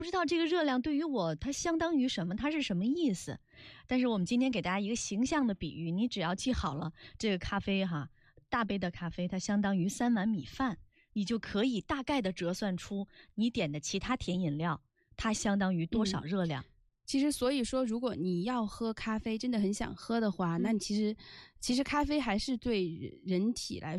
不知道这个热量对于我它相当于什么，它是什么意思。但是我们今天给大家一个形象的比喻，你只要记好了这个咖啡哈，大杯的咖啡它相当于3碗米饭，你就可以大概的折算出你点的其他甜饮料它相当于多少热量。 其实所以说如果你要喝咖啡真的很想喝的话，那其实咖啡还是对人体来